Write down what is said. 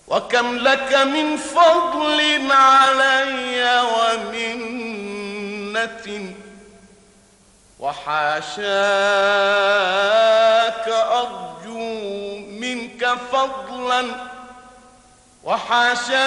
وكم لك من فضل علي ومنة، وحاشاك أرجو منك فضلا، وحاشاك